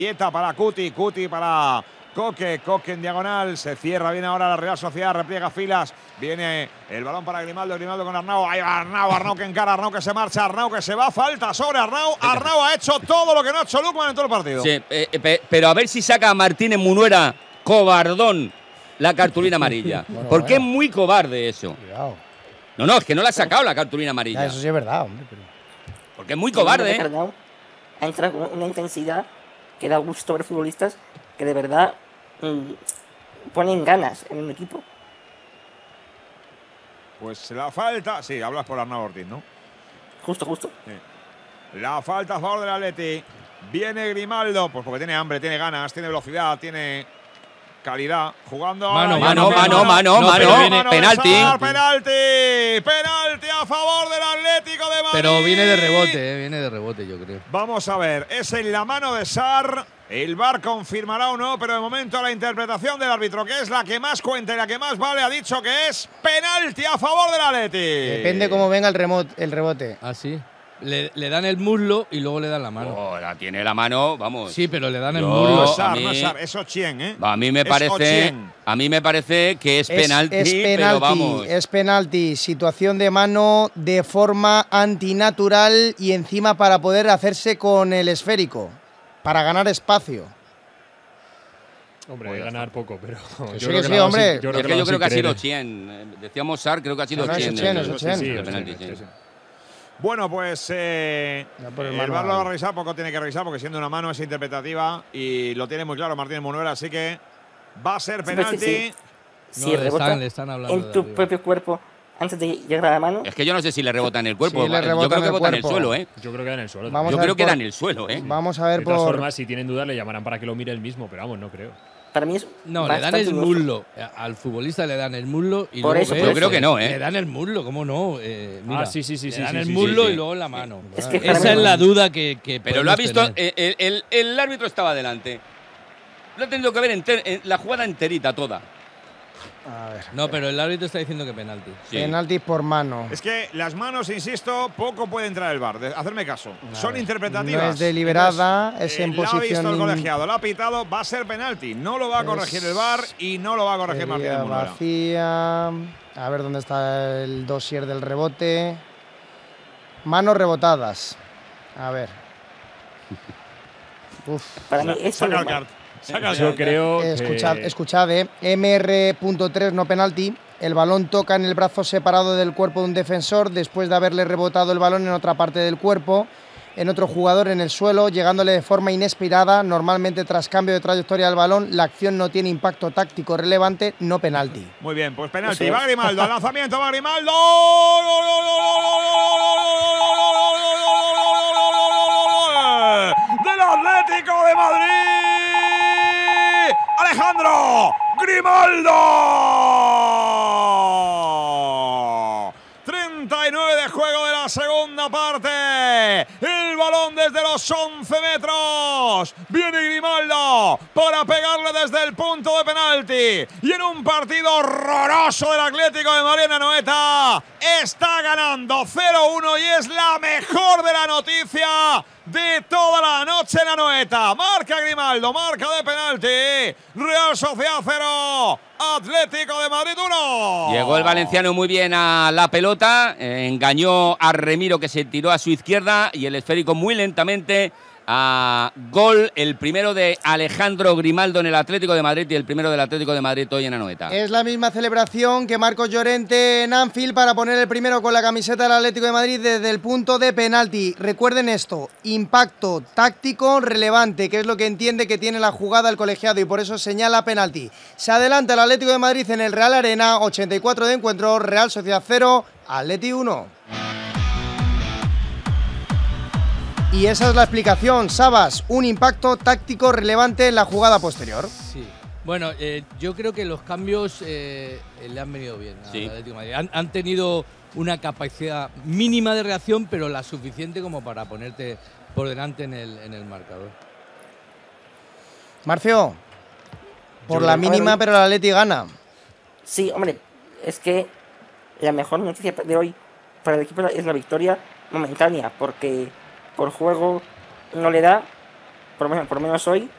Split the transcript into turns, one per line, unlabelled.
Quieta para Cuti, Cuti para Coque, Coque en diagonal, se cierra bien ahora la Real Sociedad, repliega filas, viene el balón para Grimaldo, Grimaldo con Arnau, ahí va Arnau, Arnau que encara, Arnau que se marcha, Arnau que se va, falta sobre Arnau, Arnau ha hecho todo lo que no ha hecho Lukman en todo el partido.
Sí, pero a ver si saca a Martínez Munuera, cobardón, la cartulina amarilla, bueno, porque es muy cobarde eso. Cuidado. No, es que no la ha sacado la cartulina amarilla.
Ya, eso sí es verdad, hombre. Pero...
porque es muy cobarde,
Arnau ha entrado con una intensidad que da gusto ver futbolistas que de verdad ponen ganas en un equipo.
Pues la falta, sí, hablas por Arnau Ortiz, ¿no?
Justo.
Sí. La falta a favor del Atleti. Viene Grimaldo, pues porque tiene hambre, tiene ganas, tiene velocidad, tiene calidad. Jugando
mano, penalti
a favor del Atlético de Madrid.
Pero viene de rebote, yo creo.
Vamos a ver, es en la mano de Sarr. El VAR confirmará o no, pero de momento la interpretación del árbitro, que es la que más cuenta y la que más vale, ha dicho que es penalti a favor del Atleti.
Depende cómo venga el rebote.
Ah, sí. Le dan el muslo y luego le dan la mano.
Oh, la tiene la mano, vamos.
Sí, pero le dan el muslo.
No es Sarr, es Ochien, ¿eh?
A mí me parece que es penalti, pero vamos.
Es penalti, situación de mano de forma antinatural y encima para poder hacerse con el esférico, para ganar espacio.
Hombre, ganar poco, pero…
Yo creo que hombre.
Yo creo que ha sido Ochien. Decíamos Sarr, creo que ha sido Ochien.
Sí. Bueno, pues el VAR lo va a revisar, poco tiene que revisar, porque siendo una mano es interpretativa y lo tiene muy claro Martínez Munuera, así que va a ser penalti.
Sí, rebota le están hablando en tu propio cuerpo antes de llegar a la mano.
Es que yo no sé si le rebota en el cuerpo.
Sí, yo
creo que bota en el suelo, ¿eh?
Yo creo que da en el suelo.
Yo creo que da en el suelo, ¿eh?
Vamos a ver
de todas formas, si tienen dudas le llamarán para que lo mire él mismo, pero vamos, no creo.
Para mí es
no, le dan el muslo. Al futbolista le dan el muslo y
por
luego…
eso,
yo creo que no, ¿eh?
Le dan el muslo, ¿cómo no? Mira,
sí.
Le dan el muslo y luego la mano.
Es que
esa es la duda que
pero lo ha visto… El árbitro estaba delante. Lo ha tenido que ver en la jugada enterita toda.
A ver.
No, pero el árbitro está diciendo que penalti.
Sí. Penalti por mano.
Es que las manos, insisto, poco puede entrar el VAR. Hacerme caso. Son interpretativas.
No es deliberada,
entonces,
es en posición…
La ha visto el colegiado, lo ha pitado, va a ser penalti. No lo va a corregir el VAR y no lo va a corregir Martínez Munuera.
Vacía. A ver dónde está el dossier del rebote. Manos rebotadas. A ver.
Uf. Para mí eso es
yo creo
escuchad, MR.3 no penalti. El balón toca en el brazo separado del cuerpo de un defensor después de haberle rebotado el balón en otra parte del cuerpo, en otro jugador en el suelo, llegándole de forma inesperada, normalmente tras cambio de trayectoria del balón. La acción no tiene impacto táctico relevante, no penalti.
Muy bien, pues penalti. Va Grimaldo, al lanzamiento va Grimaldo. Del Atlético de Madrid. Alejandro Grimaldo. 39 de juego de la segunda parte. El balón desde los 11 metros. Viene Grimaldo para pegarle desde el punto de penalti. Y en un partido horroroso del Atlético de Madrid, Anoeta está ganando 0-1 y es la mejor de la noticia de toda la noche en Anoeta. Marca Grimaldo, marca de penalti. Real Sociedad 0, Atlético de Madrid 1.
Llegó el valenciano muy bien a la pelota, engañó a Remiro, que se tiró a su izquierda, y el esférico muy lentamente a gol, el primero de Alejandro Grimaldo en el Atlético de Madrid y el primero del Atlético de Madrid hoy en Anoeta.
Es la misma celebración que Marcos Llorente en Anfield para poner el primero con la camiseta del Atlético de Madrid desde el punto de penalti. Recuerden esto, impacto táctico relevante, que es lo que entiende que tiene la jugada el colegiado y por eso señala penalti. Se adelanta el Atlético de Madrid en el Real Arena, 84 de encuentro, Real Sociedad 0, Atleti 1. Y esa es la explicación, Sabas, un impacto táctico relevante en la jugada posterior.
Sí. Bueno, yo creo que los cambios le han venido bien al Atlético de Madrid. Han tenido una capacidad mínima de reacción, pero la suficiente como para ponerte por delante en el marcador.
Marcio, por la mínima, pero el Atleti gana.
Sí, hombre, es que la mejor noticia de hoy para el equipo es la victoria momentánea, porque por juego no le da, por lo menos hoy,